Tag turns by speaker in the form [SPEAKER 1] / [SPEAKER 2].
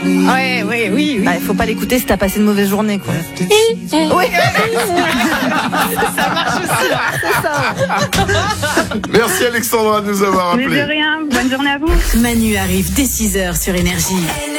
[SPEAKER 1] Ouais, oui.
[SPEAKER 2] Bah, il faut pas l'écouter si t'as passé une mauvaise journée, quoi. Oui.
[SPEAKER 1] Ça marche aussi, là.
[SPEAKER 2] C'est ça.
[SPEAKER 3] Merci Alexandra de nous avoir
[SPEAKER 4] Mais de
[SPEAKER 3] appelés.
[SPEAKER 4] rien, bonne journée à vous.
[SPEAKER 5] Manu arrive dès 6h sur Énergie.